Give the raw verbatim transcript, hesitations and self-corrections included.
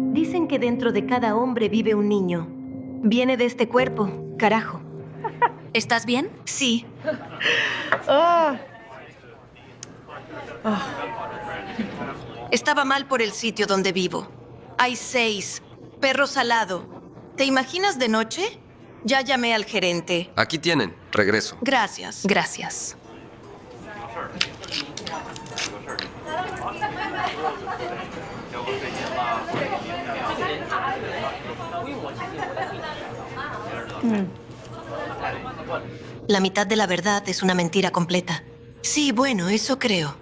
Dicen que dentro de cada hombre vive un niño. Viene de este cuerpo, carajo. ¿Estás bien? Sí. Ah. Estaba mal por el sitio donde vivo. Hay seis. Perros al lado. ¿Te imaginas de noche? Ya llamé al gerente. Aquí tienen. Regreso. Gracias. Gracias. La mitad de la verdad es una mentira completa. Sí, bueno, eso creo.